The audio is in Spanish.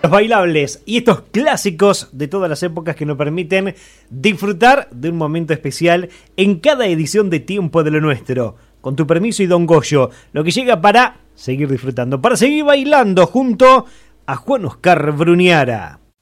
Los bailables y estos clásicos de todas las épocas que nos permiten disfrutar de un momento especial en cada edición de Tiempo de lo Nuestro. Con tu permiso y Don Goyo, lo que llega para seguir disfrutando, para seguir bailando junto a Juan Oscar Bruniara.